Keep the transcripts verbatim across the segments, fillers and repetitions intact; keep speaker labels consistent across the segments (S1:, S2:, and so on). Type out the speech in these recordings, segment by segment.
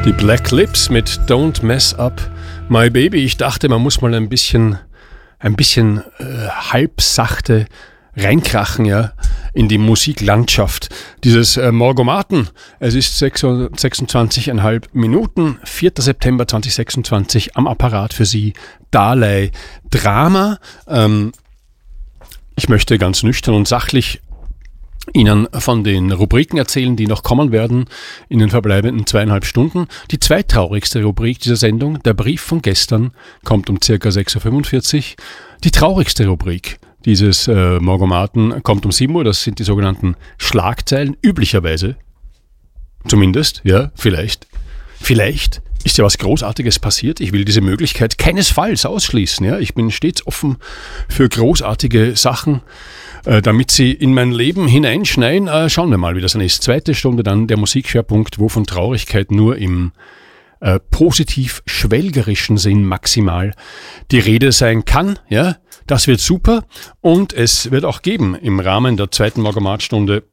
S1: Die Black Lips mit Don't Mess Up My Baby. Ich dachte, man muss mal ein bisschen, ein bisschen äh, halbsachte reinkrachen, ja, in die Musiklandschaft dieses äh, Morgomaten. Es ist sechsundzwanzig Komma fünf Minuten, vierter September zweitausendsechsundzwanzig, am Apparat für Sie Dalai Drama. Ähm, ich möchte ganz nüchtern und sachlich Ihnen von den Rubriken erzählen, die noch kommen werden in den verbleibenden zweieinhalb Stunden. Die zweitraurigste Rubrik dieser Sendung, der Brief von gestern, kommt um ca. sechs Uhr fünfundvierzig. Die traurigste Rubrik dieses äh, Morgomaten kommt um sieben Uhr. Das sind die sogenannten Schlagzeilen, üblicherweise. Zumindest, ja, vielleicht. Vielleicht ist ja was Großartiges passiert. Ich will diese Möglichkeit keinesfalls ausschließen. Ja. Ich bin stets offen für großartige Sachen, damit Sie in mein Leben hineinschneien. Äh, schauen wir mal, wie das dann ist. Zweite Stunde dann der Musikschwerpunkt, wo von Traurigkeit nur im äh, positiv schwelgerischen Sinn maximal die Rede sein kann. Ja, das wird super. Und es wird auch geben im Rahmen der zweiten Morgomat-Stunde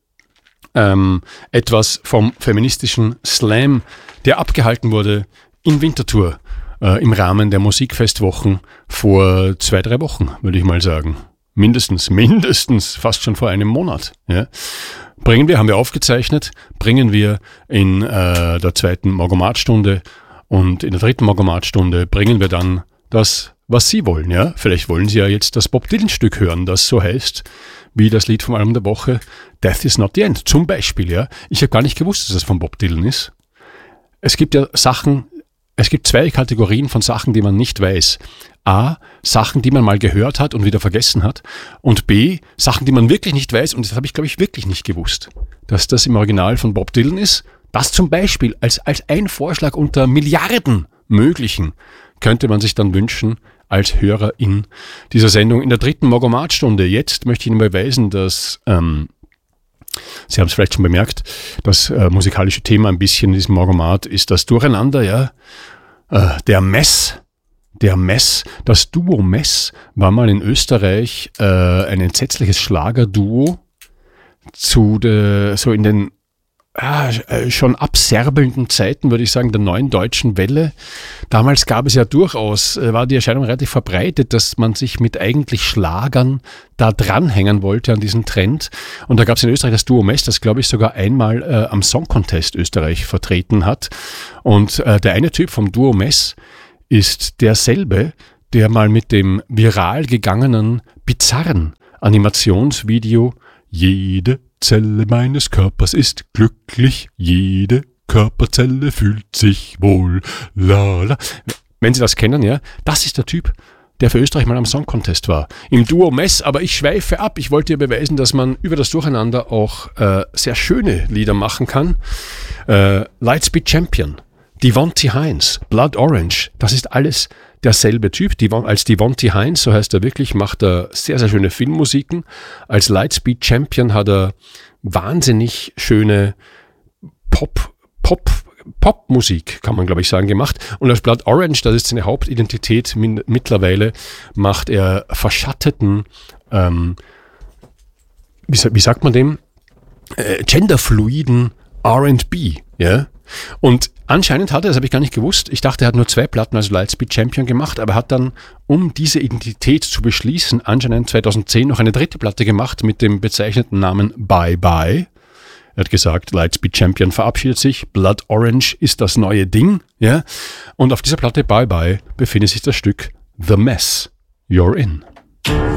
S1: ähm, etwas vom feministischen Slam, der abgehalten wurde in Winterthur äh, im Rahmen der Musikfestwochen vor zwei, drei Wochen, würde ich mal sagen. Mindestens, mindestens, fast schon vor einem Monat. Ja. Bringen wir, haben wir aufgezeichnet, bringen wir in äh, der zweiten Morgomat-Stunde und in der dritten Morgomat-Stunde bringen wir dann das, was Sie wollen. Ja. Vielleicht wollen Sie ja jetzt das Bob Dylan-Stück hören, das so heißt, wie das Lied vom Album der Woche, Death is not the end, zum Beispiel. Ja. Ich habe gar nicht gewusst, dass es von Bob Dylan ist. Es gibt ja Sachen, es gibt zwei Kategorien von Sachen, die man nicht weiß. A, Sachen, die man mal gehört hat und wieder vergessen hat. Und B, Sachen, die man wirklich nicht weiß. Und das habe ich, glaube ich, wirklich nicht gewusst, dass das im Original von Bob Dylan ist. Das zum Beispiel als, als ein Vorschlag unter Milliarden möglichen könnte man sich dann wünschen als Hörer in dieser Sendung. In der dritten Morgomat-Stunde jetzt möchte ich Ihnen beweisen, dass... Ähm, Sie haben es vielleicht schon bemerkt, das äh, musikalische Thema ein bisschen in diesem Morgomat ist das Durcheinander, ja. Äh, der Mess, der Mess, das Duo Mess war mal in Österreich äh, ein entsetzliches Schlagerduo zu de, so in den äh, schon abserbelnden Zeiten, würde ich sagen, der neuen deutschen Welle. Damals gab es ja durchaus, äh, war die Erscheinung relativ verbreitet, dass man sich mit eigentlich Schlagern da dranhängen wollte an diesen Trend. Und da gab es in Österreich das Duo Mess, das, glaube ich, sogar einmal äh, am Song Contest Österreich vertreten hat. Und äh, der eine Typ vom Duo Mess ist derselbe, der mal mit dem viral gegangenen bizarren Animationsvideo Jede Zelle meines Körpers ist glücklich, jede Körperzelle fühlt sich wohl, la la. Wenn Sie das kennen, ja, das ist der Typ, der für Österreich mal am Song Contest war. Im Duo Mess, aber ich schweife ab. Ich wollte dir beweisen, dass man über das Durcheinander auch äh, sehr schöne Lieder machen kann. Äh, Lightspeed Champion, Devonty Hines, Blood Orange, das ist alles derselbe Typ. Devon, als Devonty Hines, so heißt er wirklich, macht er sehr, sehr schöne Filmmusiken. Als Lightspeed Champion hat er wahnsinnig schöne Pop, Pop, Popmusik, kann man glaube ich sagen, gemacht. Und als Blood Orange, das ist seine Hauptidentität min- mittlerweile, macht er verschatteten, ähm, wie, wie sagt man dem, äh, genderfluiden R and B, ja. Und anscheinend hat er, das habe ich gar nicht gewusst, ich dachte, er hat nur zwei Platten als Lightspeed Champion gemacht, aber er hat dann, um diese Identität zu beschließen, anscheinend zweitausendzehn noch eine dritte Platte gemacht mit dem bezeichneten Namen Bye Bye. Er hat gesagt, Lightspeed Champion verabschiedet sich, Blood Orange ist das neue Ding, ja. Und auf dieser Platte Bye Bye befindet sich das Stück The Mess You're In.